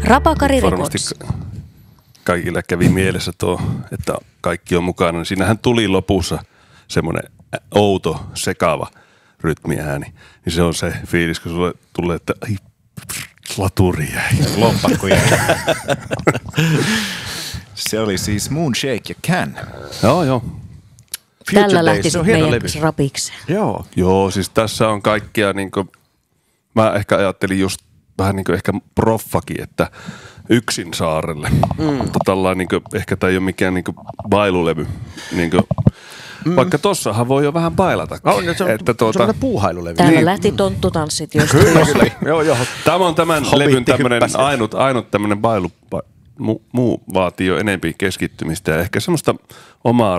Rapakari varmasti Records. Kaikille kävi mielessä tuo, että kaikki on mukana. Siinähän tuli lopussa semmoinen outo, sekava rytmiääni. Niin se on se fiilis, kun sulle tulee, että ai, laturi jäi. Lompakko jäi. Se oli siis Moonshake ja Can. Joo. Tällä Days, lähti se on sitten hieno meidän levy. rapikseen. Joo. Joo, siis tässä on kaikkia niinku, mä ehkä ajattelin just vähän niinku ehkä proffakin, että yksin saarelle. Mutta tällainen niinku, ehkä tää ei ole mikään niinku bailulevy. Niinku, vaikka tossahan voi jo vähän bailata. Se on semmoinen puuhailulevy. Täällä lähti tonttutanssit jos Joo. Tämä on tämän Hobitti levyn tämmönen hyppäsi. ainut tämmönen bailu. Muu vaatii jo enempi keskittymistä ja ehkä semmoista omaa